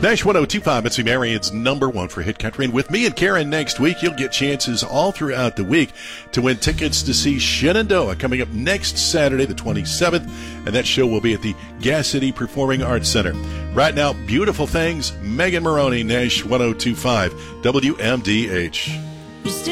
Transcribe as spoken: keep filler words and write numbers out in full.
Nash one oh two point five, it's Marion's number one for Hit Country. And with me and Karen next week, you'll get chances all throughout the week to win tickets to see Shenandoah coming up next Saturday, the twenty-seventh. And that show will be at the Gas City Performing Arts Center. Right now, Beautiful Things, Megan Maroney, Nash one oh two point five, W M D H.